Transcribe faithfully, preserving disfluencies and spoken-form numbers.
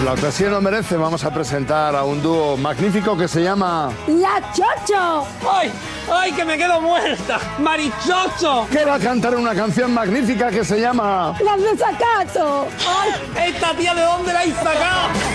la ocasión lo merece. Vamos a presentar a un dúo magnífico que se llama... ¡La Chocho! ¡Ay! ¡Ay, que me quedo muerta! ¡Marichocho! Que va a cantar una canción magnífica que se llama... ¡La Desacato! ¡Ay! ¿Esta tía de dónde la hay sacado?